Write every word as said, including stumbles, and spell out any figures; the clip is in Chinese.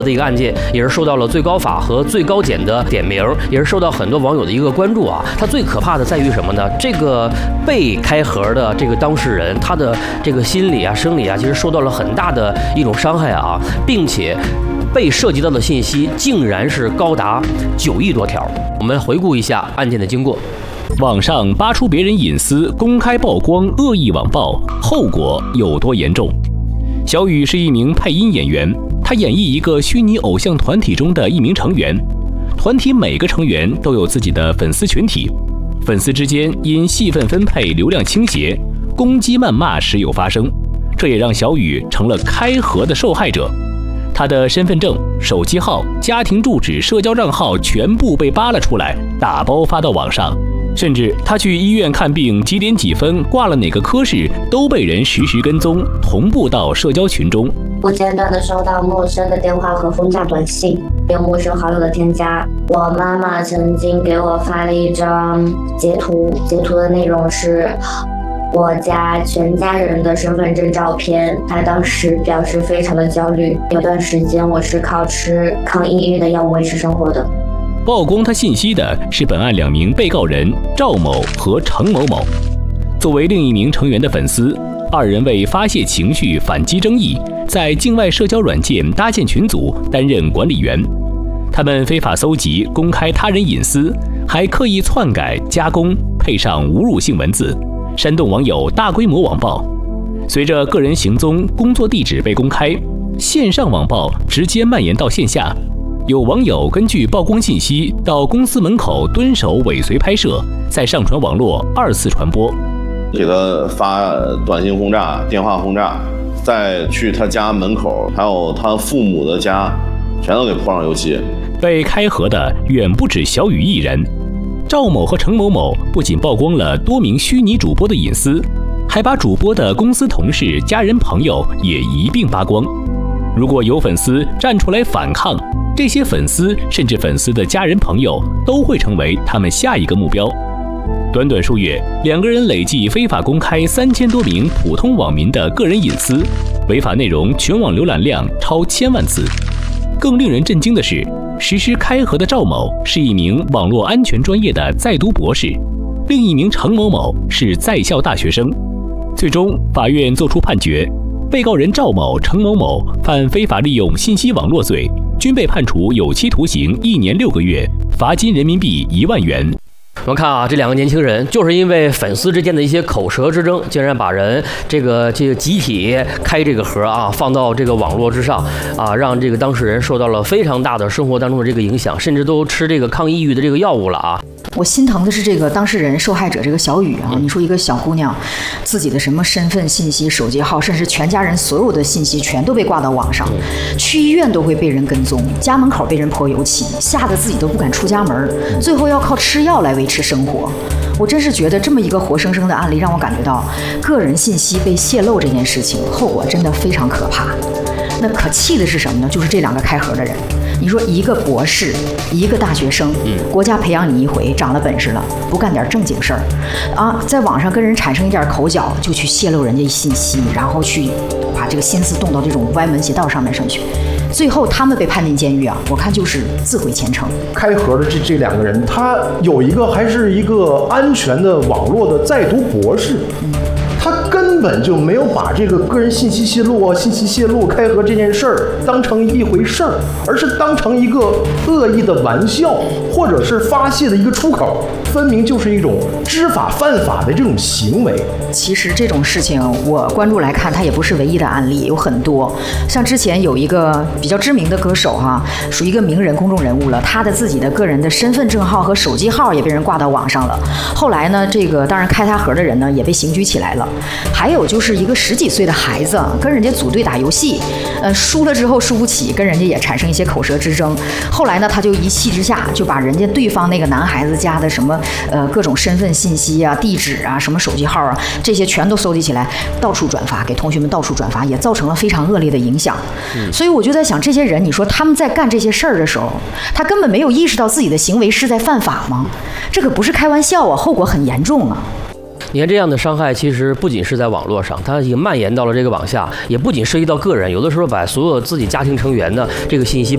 的一个案件，也是受到了最高法和最高检的点名，也是受到很多网友的一个关注啊。它最可怕的在于什么呢？这个被开盒的这个当事人，他的这个心理啊、生理啊，其实受到了很大的一种伤害啊，并且被涉及到的信息竟然是高达九亿多条。我们回顾一下案件的经过。 网上扒出别人隐私，公开曝光，恶意网暴，后果有多严重？小雨是一名配音演员。他演绎一个虚拟偶像团体中的一名成员，团体每个成员都有自己的粉丝群体，粉丝之间因戏份分配、流量倾斜、攻击谩骂时有发生，这也让小雨成了开盒的受害者。他的身份证、手机号、家庭住址、社交账号全部被扒了出来，打包发到网上，甚至他去医院看病几点几分、挂了哪个科室，都被人实时跟踪，同步到社交群中。 不间断的收到陌生的电话和轰炸短信，有陌生好友的添加。我妈妈曾经给我发了一张截图，截图的内容是我家全家人的身份证照片。她当时表示非常的焦虑，有段时间我是靠吃抗抑郁的药物维持生活的。 曝光他信息的是本案两名被告人赵某和程某某。作为另一名成员的粉丝，二人为发泄情绪、反击争议，在境外社交软件搭建群组，担任管理员。他们非法搜集、公开他人隐私，还刻意篡改、加工，配上侮辱性文字，煽动网友大规模网暴。随着个人行踪、工作地址被公开，线上网暴直接蔓延到线下。有网友根据曝光信息，到公司门口蹲守尾随拍摄，再上传网络二次传播。 给他发短信轰炸、电话轰炸，再去他家门口，还有他父母的家，全都给泼上油漆。 被开盒的远不止小雨一人，赵某和程某某不仅曝光了多名虚拟主播的隐私，还把主播的公司同事、家人、朋友也一并扒光。如果有粉丝站出来反抗，这些粉丝甚至粉丝的家人朋友都会成为他们下一个目标。短短数月，两个人累计非法公开三千多名普通网民的个人隐私，违法内容全网浏览量超千万次。更令人震惊的是，实施开盒的赵某是一名网络安全专业的在读博士，另一名程某某是在校大学生。最终，法院作出判决，被告人赵某、程某某犯非法利用信息网络罪，均被判处有期徒刑一年六个月，罚金人民币一万元。 我们看啊，这两个年轻人就是因为粉丝之间的一些口舌之争，竟然把人这个这个集体开这个盒啊，放到这个网络之上啊，让这个当事人受到了非常大的生活当中的这个影响，甚至都吃这个抗抑郁的这个药物了啊。 我心疼的是这个当事人受害者这个小雨啊，你说一个小姑娘，自己的什么身份信息、手机号，甚至全家人所有的信息全都被挂到网上，去医院都会被人跟踪，家门口被人泼油漆，吓得自己都不敢出家门，最后要靠吃药来维持生活。我真是觉得这么一个活生生的案例，让我感觉到个人信息被泄露这件事情后果真的非常可怕。那可气的是什么呢？就是这两个开盒的人。你说一个博士，一个大学生，国家培养你一回，长了本事了，不干点正经事儿，啊，在网上跟人产生一点口角，就去泄露人家信息，然后去把这个心思动到这种歪门邪道上面上去，最后他们被判进监狱啊，我看就是自毁前程。 开盒的这这两个人，他有一个还是一个安全的网络的在读博士，嗯，他根本就没有把这个个人信息泄露啊、信息泄露、开盒这件事儿当成一回事儿，而是当成一个恶意的玩笑，或者是发泄的一个出口，分明就是一种知法犯法的这种行为。 其实这种事情我关注来看，它也不是唯一的案例，有很多。像之前有一个比较知名的歌手哈、啊，属于一个名人、公众人物了，他的自己的个人的身份证号和手机号也被人挂到网上了。后来呢，这个当然开他盒的人呢也被刑拘起来了。还有就是一个十几岁的孩子跟人家组队打游戏，呃，输了之后输不起，跟人家也产生一些口舌之争。后来呢，他就一气之下就把人家对方那个男孩子家的什么呃各种身份信息啊、地址啊、什么手机号啊，这些全都搜集起来，到处转发，给同学们到处转发，也造成了非常恶劣的影响。嗯、所以我就在想，这些人，你说他们在干这些事儿的时候，他根本没有意识到自己的行为是在犯法吗？这可不是开玩笑啊，后果很严重啊。 你看这样的伤害，其实不仅是在网络上，它已经蔓延到了这个网下，也不仅涉及到个人，有的时候把所有自己家庭成员的这个信息